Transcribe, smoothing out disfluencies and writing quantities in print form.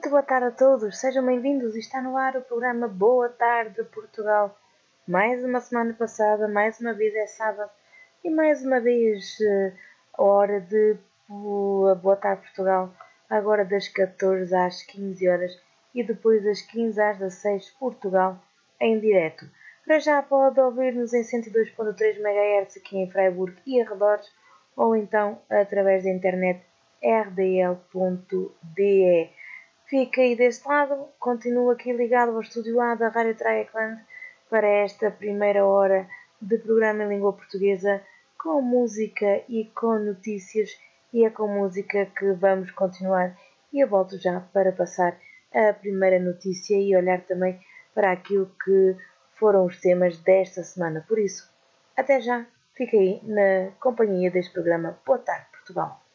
boa tarde a todos, sejam bem-vindos. Está no ar o programa Boa Tarde Portugal. Mais uma semana passada, mais uma vez é sábado e mais uma vez a hora de Boa Tarde Portugal, agora das 14 às 15 horas e depois das 15 às 16 Portugal em direto. Para já pode ouvir-nos em 102.3 MHz aqui em Freiburg e arredores ou então através da internet rdl.de. Fica aí deste lado, continuo aqui ligado ao estúdio A da Rádio Triacland para esta primeira hora de programa em língua portuguesa com música e com notícias, e é com música que vamos continuar. E eu volto já para passar a primeira notícia e olhar também para aquilo que foram os temas desta semana. Por isso, até já, fica aí na companhia deste programa Boa Tarde Portugal.